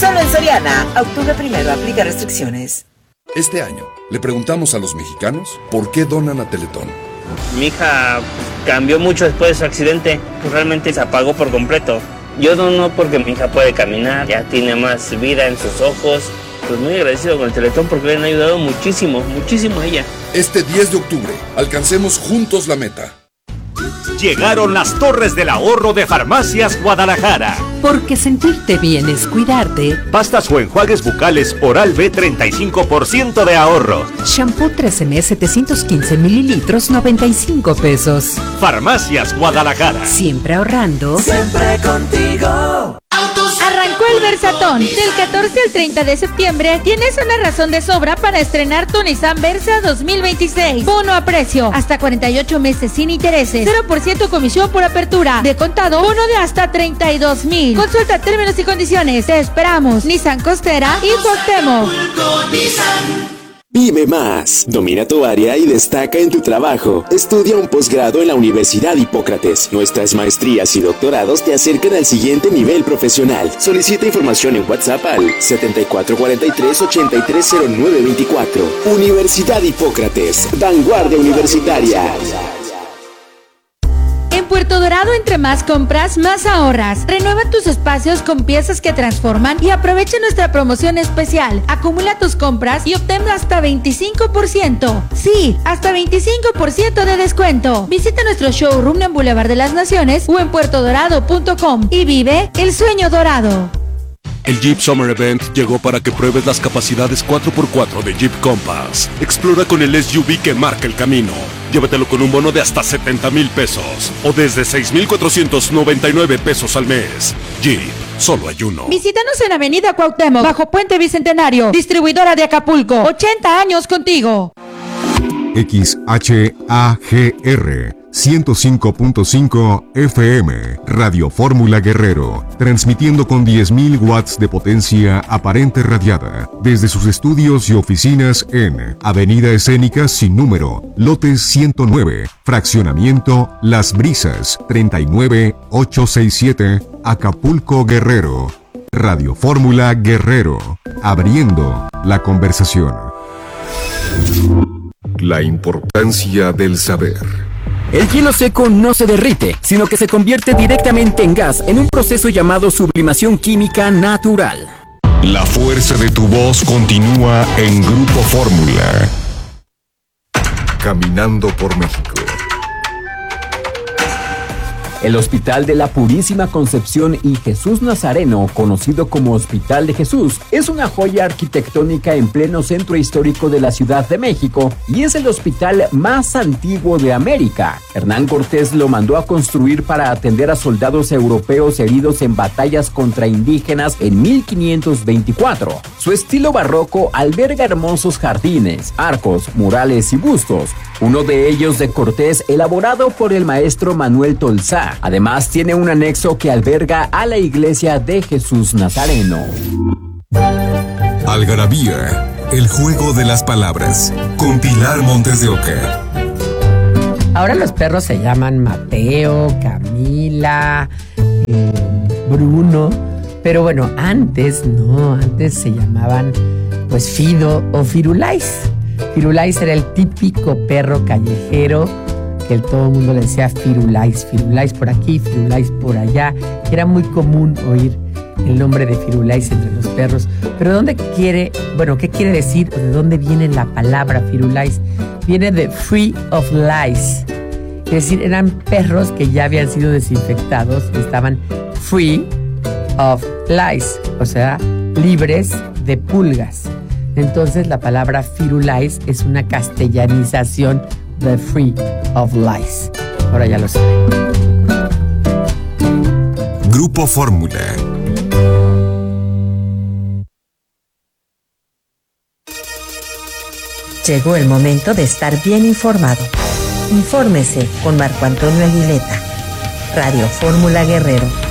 Solo en Soriana. Octubre 1, aplica restricciones. Este año le preguntamos a los mexicanos por qué donan a Teletón. Mi hija cambió mucho después de su accidente, pues realmente se apagó por completo. Yo dono porque mi hija puede caminar, ya tiene más vida en sus ojos. Pues muy agradecido con el Teletón porque le han ayudado muchísimo, muchísimo a ella. Este 10 de octubre, alcancemos juntos la meta. Llegaron las Torres del Ahorro de Farmacias Guadalajara. Porque sentirte bien es cuidarte. Pastas o enjuagues bucales Oral-B 35% de ahorro. Shampoo 13M 715 mililitros 95 pesos. Farmacias Guadalajara. Siempre ahorrando. Siempre contigo. Arrancó el Versatón. Del 14 al 30 de septiembre tienes una razón de sobra para estrenar tu Nissan Versa 2026. Bono a precio, hasta 48 meses sin intereses, 0% comisión por apertura. De contado, bono de hasta 32,000. Consulta términos y condiciones. Te esperamos. Nissan Costera y Cuauhtémoc. Vive más, domina tu área y destaca en tu trabajo. Estudia un posgrado en la Universidad Hipócrates. Nuestras maestrías y doctorados te acercan al siguiente nivel profesional. Solicita información en WhatsApp al 7443-830924. Universidad Hipócrates, vanguardia universitaria. En Puerto Dorado, entre más compras, más ahorras. Renueva tus espacios con piezas que transforman y aprovecha nuestra promoción especial. Acumula tus compras y obtén hasta 25%. Sí, hasta 25% de descuento. Visita nuestro showroom en Boulevard de las Naciones o en puertodorado.com y vive el sueño dorado. El Jeep Summer Event llegó para que pruebes las capacidades 4x4 de Jeep Compass. Explora con el SUV que marca el camino. Llévatelo con un bono de hasta 70,000 pesos o desde 6,499 pesos al mes. Jeep, solo hay uno. Visítanos en Avenida Cuauhtémoc, bajo Puente Bicentenario. Distribuidora de Acapulco, 80 años contigo. XHAGR 105.5 FM, Radio Fórmula Guerrero, transmitiendo con 10,000 watts de potencia aparente radiada, desde sus estudios y oficinas en Avenida Escénica sin número, lote 109, fraccionamiento Las Brisas, 39867, Acapulco Guerrero. Radio Fórmula Guerrero, abriendo la conversación. La importancia del saber. El hielo seco no se derrite, sino que se convierte directamente en gas en un proceso llamado sublimación química natural. La fuerza de tu voz continúa en Grupo Fórmula. Caminando por México. El Hospital de la Purísima Concepción y Jesús Nazareno, conocido como Hospital de Jesús, es una joya arquitectónica en pleno centro histórico de la Ciudad de México y es el hospital más antiguo de América. Hernán Cortés lo mandó a construir para atender a soldados europeos heridos en batallas contra indígenas en 1524. Su estilo barroco alberga hermosos jardines, arcos, murales y bustos, uno de ellos de Cortés elaborado por el maestro Manuel Tolsá. Además, tiene un anexo que alberga a la iglesia de Jesús Nazareno. Algarabía, el juego de las palabras, con Pilar Montes de Oca. Ahora los perros se llaman Mateo, Camila, Bruno, pero bueno, antes se llamaban pues Fido o Firulais. Firulais era el típico perro callejero que todo el mundo le decía Firulais, Firulais por aquí, Firulais por allá. Era muy común oír el nombre de Firulais entre los perros. Pero ¿qué quiere decir o de dónde viene la palabra Firulais? Viene de free of lice. Es decir, eran perros que ya habían sido desinfectados y estaban free of lice, o sea, libres de pulgas. Entonces la palabra Firulais es una castellanización de free of lice. Ahora ya lo saben. Grupo Fórmula. Llegó el momento de estar bien informado. Infórmese con Marco Antonio Aguileta. Radio Fórmula Guerrero.